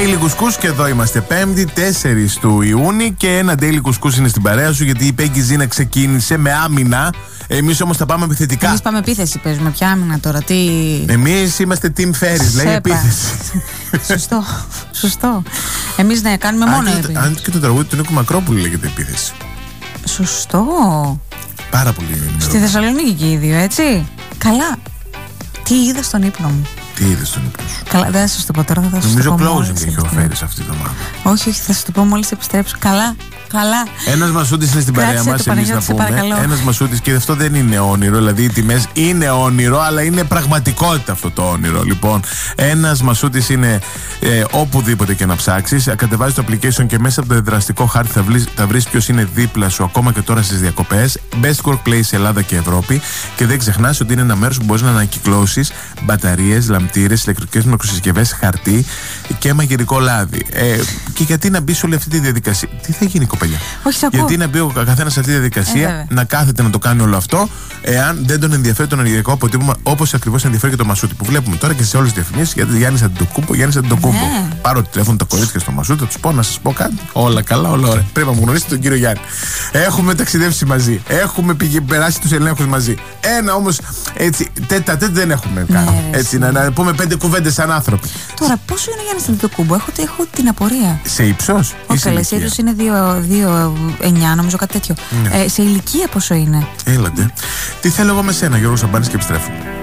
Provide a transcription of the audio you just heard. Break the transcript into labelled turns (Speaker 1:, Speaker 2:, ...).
Speaker 1: Daily Κουσκούς και εδώ είμαστε 5η 4 του Ιούνιου και ένα Daily Κουσκούς είναι στην παρέα σου γιατί η Πέγκη Ζήνα ξεκίνησε με άμυνα. Εμείς όμως θα πάμε επιθετικά.
Speaker 2: Εμείς πάμε επίθεση, παίζουμε πια άμυνα τώρα. Τι...
Speaker 1: Εμείς είμαστε Team Ferris, λέει επίθεση.
Speaker 2: Σωστό. Εμείς ναι, κάνουμε μόνο επίθεση.
Speaker 1: Αν και το τραγούδι του Νίκου Μακρόπουλου λέγεται επίθεση.
Speaker 2: Σωστό.
Speaker 1: Πάρα πολύ.
Speaker 2: Στη Θεσσαλονίκη και οι δύο, έτσι. Καλά. Τι είδα στον ύπνο μου.
Speaker 1: Τι είδες στον ύπνο σου?
Speaker 2: Καλά, δεν θα σας το πω τώρα.
Speaker 1: Νομίζω closing είχε ο Ferris αυτή τη εβδομάδα.
Speaker 2: Όχι, θα σας το πω μόλις επιστρέψω. Καλά.
Speaker 1: Ένας Μασούτης είναι στην παρέα μας, εμείς να πούμε. Ένας Μασούτης, και αυτό δεν είναι όνειρο, δηλαδή οι τιμές είναι όνειρο, αλλά είναι πραγματικότητα αυτό το όνειρο. Λοιπόν, ένας Μασούτης είναι οπουδήποτε και να ψάξεις. Κατεβάζεις το application και μέσα από το δραστικό χάρτη θα βρεις ποιος είναι δίπλα σου, ακόμα και τώρα στις διακοπές. Best Workplace Ελλάδα και Ευρώπη. Και δεν ξεχνάς ότι είναι ένα μέρος που μπορείς να ανακυκλώσεις μπαταρίες, λαμπτήρες, ηλεκτρικές μικροσυσκευές, χαρτί και μαγειρικό λάδι. Και γιατί να μπει σε όλη αυτή τη διαδικασία? Τι θα γίνει, κοπέλια?
Speaker 2: Όχι,
Speaker 1: γιατί να μπει ο καθένας σε αυτή τη διαδικασία, να κάθεται να το κάνει όλο αυτό, εάν δεν τον ενδιαφέρει το ενεργειακό αποτύπωμα, όπως ακριβώς ενδιαφέρει και το Μασούτη που βλέπουμε τώρα και σε όλες τις διαφημίσεις. Γιατί Γιάννης Αντιτοκούμπο. Πάρω τηλέφωνο τα κορίτσια στο Μασούτη, θα τους πω να σας πω κάτι. Όλα καλά, όλα ωραία. Πρέπει να μου γνωρίσετε τον κύριο Γιάννη. Έχουμε ταξιδέψει μαζί. Έχουμε περάσει τους ελέγχους μαζί. Ένα όμως έτσι, τέτα δεν έχουμε κάνει. Έτσι, να πούμε 5 κουβέντες σαν άνθρωποι.
Speaker 2: Τώρα, πόσο είναι ο Γιάννης Αντιτοκούμπο? Έχω την απορία.
Speaker 1: Σε ύψος?
Speaker 2: Όχι, καλά, σε ύψος είναι 2,9, νομίζω κάτι τέτοιο. Σε ηλικία πόσο είναι?
Speaker 1: Έλατε. Τι θέλω εγώ με σένα, Γιώργο Σαμπάνης, και επιστρέφουμε.